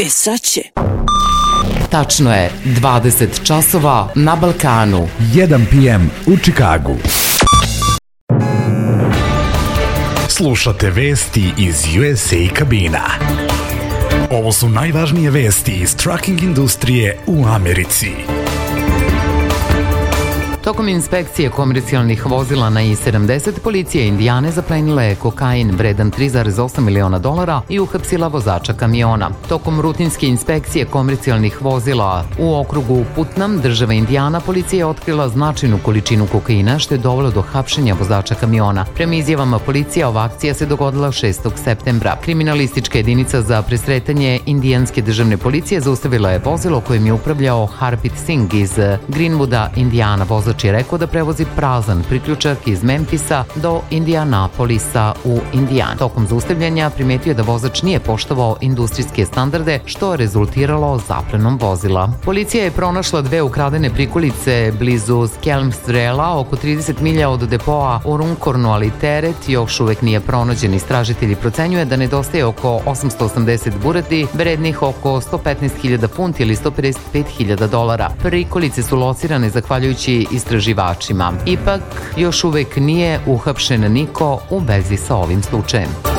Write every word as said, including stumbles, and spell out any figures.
E sad će. Tačno je, dvadeset časova na Balkanu. jedan pe em u Čikagu. Slušate vesti iz U S A kabina. Ovo su najvažnije vesti iz trucking industrije u Americi. Tokom inspekcije komercijalnih vozila na I sedamdeset, policija Indijane zaplenila je kokain vredan tri zarez osam miliona dolara i uhapsila vozača kamiona. Tokom rutinske inspekcije komercijalnih vozila u okrugu Putnam, država Indijana, policija je otkrila značajnu količinu kokaina, što je dovelo do hapšenja vozača kamiona. Prema izjavama policija, ova akcija se dogodila šestog septembra. Kriminalistička jedinica za presretanje indijanske državne policije zaustavila je vozilo kojim je upravljao Harpit Singh iz Greenwooda, Indijana. Vozač je rekao da prevozi prazan priključak iz Memphisa do Indianapolisa u Indijani. Tokom zaustavljanja primetio je da vozač nije poštovao industrijske standarde, što je rezultiralo zaplenom vozila. Policija je pronašla dve ukradene prikolice blizu Skelmstrela, oko trideset milja od depoa u Runcornu, ali teret još uvek nije pronađen. Istražitelji procenjuje da nedostaje oko osamsto osamdeset buradi, vrednih oko sto petnaest hiljada funti ili sto pedeset pet hiljada dolara. Prikolice su locirane zahvaljujući istraživačima. Ipak, još uvek nije uhapšen niko u vezi sa ovim slučajem.